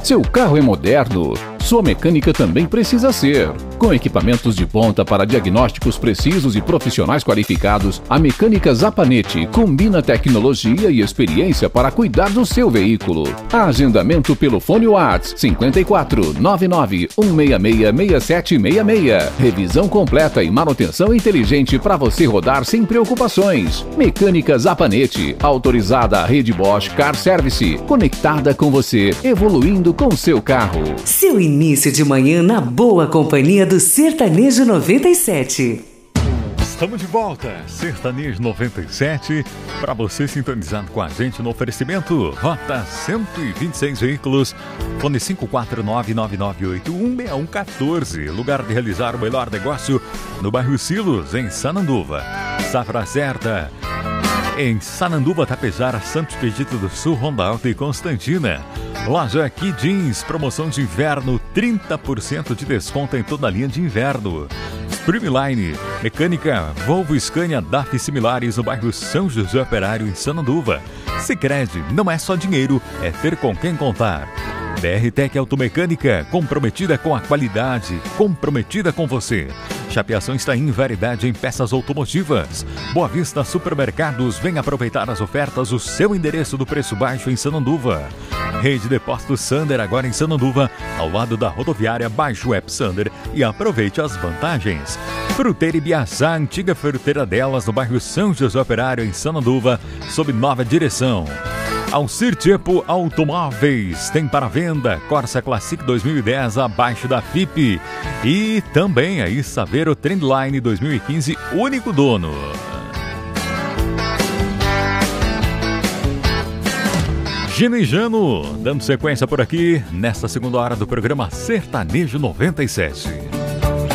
Seu carro é moderno? Sua mecânica também precisa ser. Com equipamentos de ponta para diagnósticos precisos e profissionais qualificados, a Mecânica Zapanete combina tecnologia e experiência para cuidar do seu veículo. Agendamento pelo fone WhatsApp 54 99 166 6766. Revisão completa e manutenção inteligente para você rodar sem preocupações. Mecânica Zapanete, autorizada à rede Bosch Car Service, conectada com você, evoluindo com seu carro. Seu início de manhã na boa companhia do Sertanejo 97. Estamos de volta, Sertanejo 97, para você sintonizado com a gente no oferecimento Rota 126 Veículos, fone 54999816114, lugar de realizar o melhor negócio no bairro Silos, em Sananduva. Safra certa em Sananduva, Tapejara, Santos Expedito do Sul, Ronda Alta e Constantina. Loja aqui Jeans, promoção de inverno, 30% de desconto em toda a linha de inverno. Streamline, mecânica Volvo, Scania, DAF e similares no bairro São José Operário, em Sananduva. Sicredi, não é só dinheiro, é ter com quem contar. BR-Tech Automecânica, comprometida com a qualidade, comprometida com você. Chapeação está em variedade em peças automotivas. Boa Vista Supermercados, vem aproveitar as ofertas, o seu endereço do preço baixo em Sananduva. Rede Depósito Sander, agora em Sananduva, ao lado da rodoviária, baixe o app Sander e aproveite as vantagens. Fruteira Ibiaçá, antiga fruteira delas, no bairro São José Operário, em Sananduva, sob nova direção. Alcir Tipo Automóveis, tem para venda Corsa Classic 2010 abaixo da FIP. E também aí Saveiro Trendline 2015, único dono. Gino e Jano, dando sequência por aqui, nesta segunda hora do programa Sertanejo 97.